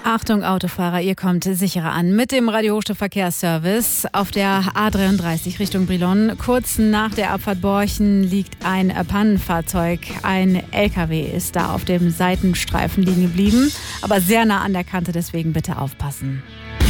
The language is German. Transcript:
Achtung Autofahrer, ihr kommt sicherer an mit dem Radio Hochstift-Verkehrsservice auf der A33 Richtung Brilon. Kurz nach der Abfahrt Borchen liegt ein Pannenfahrzeug. Ein LKW ist da auf dem Seitenstreifen liegen geblieben, aber sehr nah an der Kante, deswegen bitte aufpassen.